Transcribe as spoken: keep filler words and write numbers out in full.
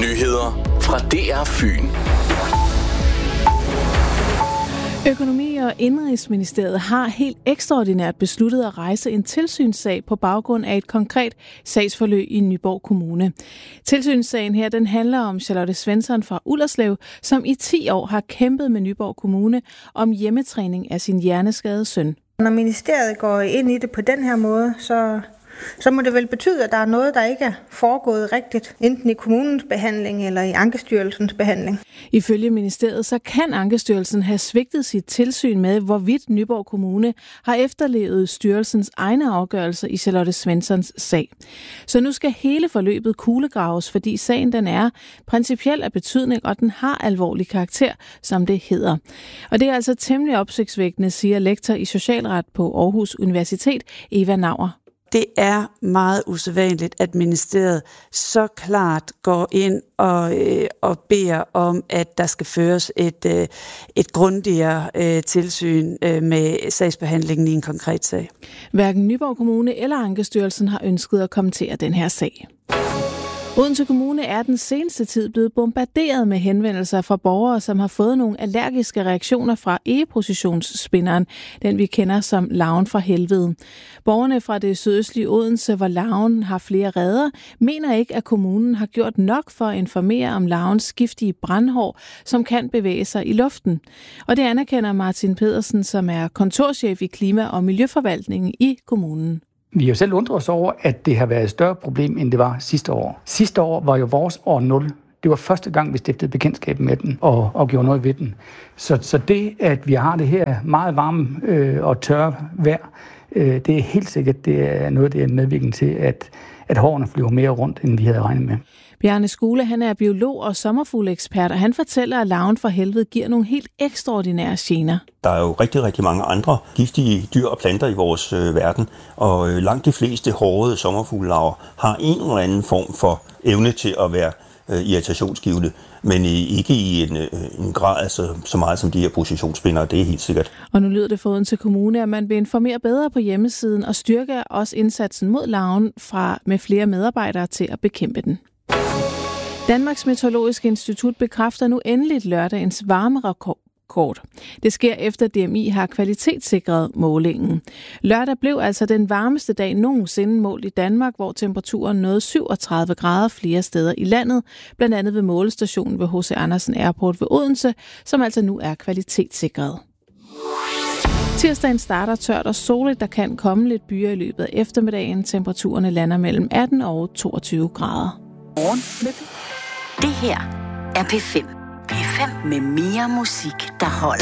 Nyheder fra D R Fyn. Økonomi- og Indenrigsministeriet har helt ekstraordinært besluttet at rejse en tilsynssag på baggrund af et konkret sagsforløb i Nyborg Kommune. Tilsynssagen her, den handler om Charlotte Svensson fra Ullerslev, som i ti år har kæmpet med Nyborg Kommune om hjemmetræning af sin hjerneskadede søn. Når ministeriet går ind i det på den her måde, så, så må det vel betyde, at der er noget, der ikke er foregået rigtigt, enten i kommunens behandling eller i Ankestyrelsens behandling. Ifølge ministeriet, så kan Ankestyrelsen have svigtet sit tilsyn med, hvorvidt Nyborg Kommune har efterlevet styrelsens egne afgørelser i Charlotte Svenssons sag. Så nu skal hele forløbet kuglegraves, fordi sagen den er principiel af betydning, og den har alvorlig karakter, som det hedder. Og det er altså temmelig opsigtsvækkende, siger lektor i socialret på Aarhus Universitet, Eva Nauer. Det er meget usædvanligt, at ministeriet så klart går ind og, øh, og beder om, at der skal føres et, øh, et grundigere øh, tilsyn øh, med sagsbehandlingen i en konkret sag. Hverken Nyborg Kommune eller Ankestyrelsen har ønsket at kommentere den her sag. Odense Kommune er den seneste tid blevet bombarderet med henvendelser fra borgere, som har fået nogle allergiske reaktioner fra egepositionsspinderen, den vi kender som larven fra helvede. Borgerne fra det sydøstlige Odense, hvor larven har flere reder, mener ikke, at kommunen har gjort nok for at informere om larvens giftige brandhår, som kan bevæge sig i luften. Og det anerkender Martin Pedersen, som er kontorchef i Klima- og Miljøforvaltningen i kommunen. Vi har jo selv undret os over, at det har været et større problem, end det var sidste år. Sidste år var jo vores år nul. Det var første gang, vi stiftede bekendtskab med den og, og gjorde noget ved den. Så, så det, at vi har det her meget varme øh, og tørre vejr, øh, det er helt sikkert det er noget, det er medvirkende til, at, at hårene flyver mere rundt, end vi havde regnet med. Bjarne Skule, han er biolog og sommerfugleekspert, og han fortæller, at larven fra helvede giver nogle helt ekstraordinære gener. Der er jo rigtig, rigtig mange andre giftige dyr og planter i vores øh, verden, og øh, langt de fleste hårede sommerfuglelarver har en eller anden form for evne til at være øh, irritationsgivende, men i, ikke i en, øh, en grad altså, så meget som de her positionsspindere, det er helt sikkert. Og nu lyder det for Odense Kommune, at man vil informere bedre på hjemmesiden og styrke også indsatsen mod larven fra med flere medarbejdere til at bekæmpe den. Danmarks Meteorologiske Institut bekræfter nu endeligt lørdagens varmerekord. Det sker efter D M I har kvalitetssikret målingen. Lørdag blev altså den varmeste dag nogensinde målt i Danmark, hvor temperaturen nåede syvogtredive grader flere steder i landet, blandt andet ved målestationen ved H C Andersen Airport ved Odense, som altså nu er kvalitetssikret. Tirsdagen starter tørt og soligt, der kan komme lidt byer i løbet af eftermiddagen. Temperaturerne lander mellem atten og toogtyve grader. Det her er P fem. P fem med mere musik, der holder.